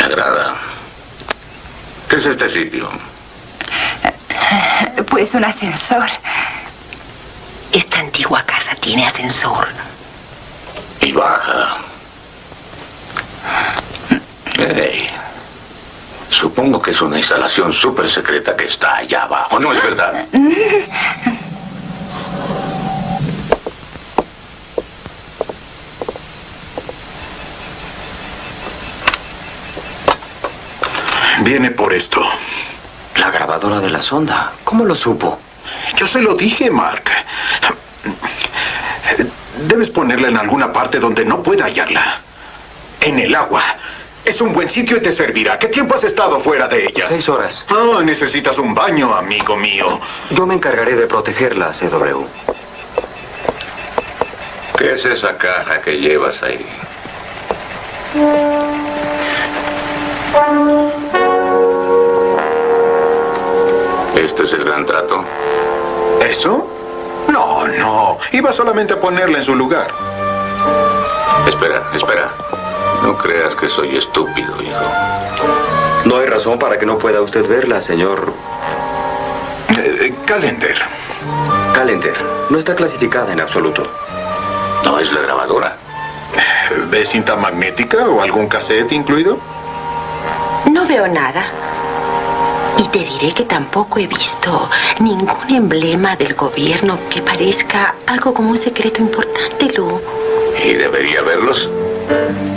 agrada. ¿Qué es este sitio? Pues un ascensor. Esta antigua casa tiene ascensor. Y baja. Hey. Supongo que es una instalación súper secreta que está allá abajo, ¿no es verdad? Viene por esto. La grabadora de la sonda. ¿Cómo lo supo? Yo se lo dije, Mark. Debes ponerla en alguna parte donde no pueda hallarla. En el agua. Es un buen sitio y te servirá. ¿Qué tiempo has estado fuera de ella? 6 horas. Ah, necesitas un baño, amigo mío. Yo me encargaré de protegerla, CW. ¿Qué es esa caja que llevas ahí? ¿Este es el gran trato? ¿Eso? No, no. Iba solamente a ponerla en su lugar. Espera. No creas que soy estúpido, hijo. No hay razón para que no pueda usted verla, señor Callender. Callender. No está clasificada en absoluto. ¿No es la grabadora? ¿Ves cinta magnética o algún cassette incluido? No veo nada. Y te diré que tampoco he visto ningún emblema del gobierno que parezca algo como un secreto importante, Lou. ¿Y debería verlos?